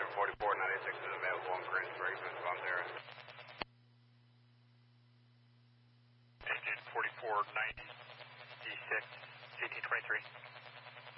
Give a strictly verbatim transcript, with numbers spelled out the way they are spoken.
forty-four ninety-six is available on Grand Springs, Bonterra. Engine forty-four ninety-six, eighteen twenty-three.